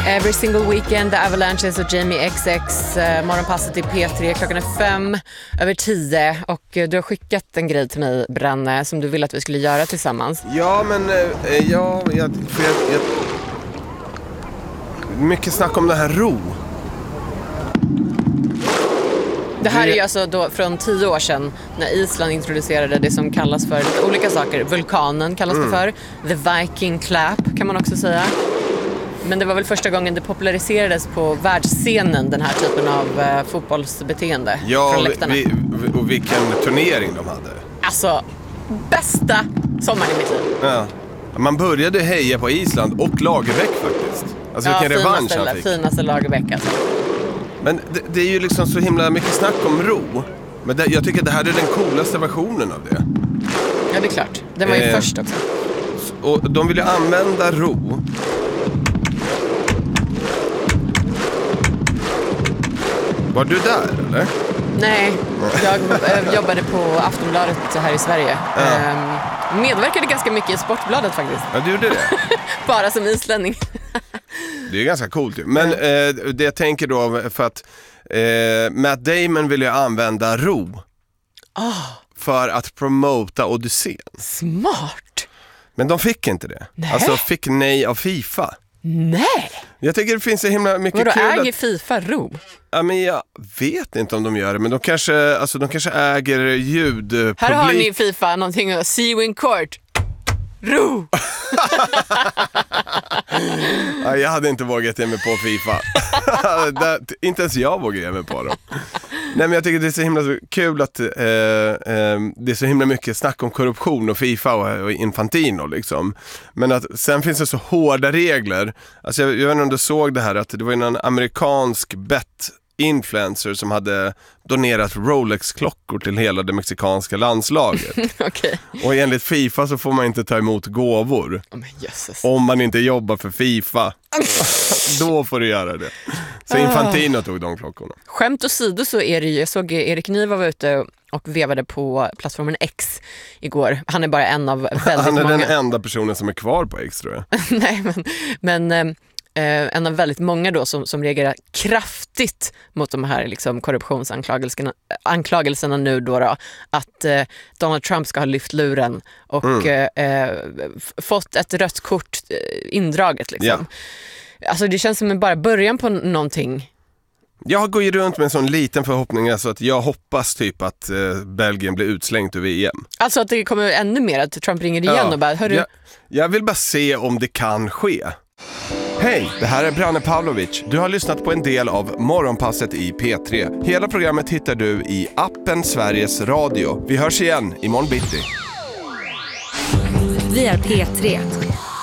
Every single weekend, The Avalanches och Jamie XX. Morgonpasset i P3, klockan är 5:10 och du har skickat en grej till mig, Branne, som du ville att vi skulle göra tillsammans. Ja, men mycket snack om det här ro. Det här är ju alltså då från 10 år sedan när Island introducerade det som kallas för lite olika saker. Vulkanen kallas det för. The Viking Clap kan man också säga. Men det var väl första gången det populariserades på världsscenen, den här typen av fotbollsbeteende från läktarna. Och vilken turnering de hade. Alltså, bästa sommaren i mitt liv. Ja. Man började heja på Island och Lagerbäck faktiskt. Alltså vilken revansch han fick. Finaste Lagerbäck alltså. Men det är ju liksom så himla mycket snack om ro. Men jag tycker att det här är den coolaste versionen av det. Ja, det är klart. Den var ju först också. Och de vill ju använda ro. Var du där, eller? Nej, jag jobbade på Aftonbladet här i Sverige. Medverkade ganska mycket i Sportbladet faktiskt. Ja, du gjorde det? Bara som islänning. Det är ganska coolt ju. Men det jag tänker då, för att Matt Damon vill ju använda ro för att promota Odysseen. Smart! Men de fick inte det. Nej. Alltså fick nej av FIFA. Nej! Jag tycker det finns så himla mycket kul. Vadå, äger FIFA ro? Ja, men jag vet inte om de gör det, men de kanske äger ljudpublik. Här har ni FIFA, någonting att see you in court. Ro! Ja, jag hade inte vågat ge mig på FIFA. Inte ens jag vågar ge mig på dem. Nej, men jag tycker det är så himla kul att det är så himla mycket snack om korruption och FIFA och Infantino liksom. Men att sen finns det så hårda regler. Alltså jag vet inte om du såg det här, att det var en amerikansk influencer som hade donerat Rolex-klockor till hela det mexikanska landslaget. Okay. Och enligt FIFA så får man inte ta emot gåvor. Om man inte jobbar för FIFA. Då får du göra det. Så Infantino tog de klockorna. Skämt åsido så är det ju, jag såg Erik Niva var ute och vevade på plattformen X igår. Han är bara en av väldigt många. Han är den enda personen som är kvar på X, tror jag. Nej, men en av väldigt många då som reagerar kraftigt mot de här liksom korruptionsanklagelserna nu då att Donald Trump ska ha lyft luren och fått ett rött kort indraget liksom. Yeah. Alltså det känns som bara början på någonting. Jag går ju runt med en sån liten förhoppning, alltså att jag hoppas typ att Belgien blir utslängt ur VM. Alltså att det kommer ännu mer, att Trump ringer igen och bara, hörru. Jag vill bara se om det kan ske. Hej, det här är Branne Pavlovic. Du har lyssnat på en del av Morgonpasset i P3. Hela programmet hittar du i appen Sveriges Radio. Vi hörs igen imorgon bitti. Vi är P3.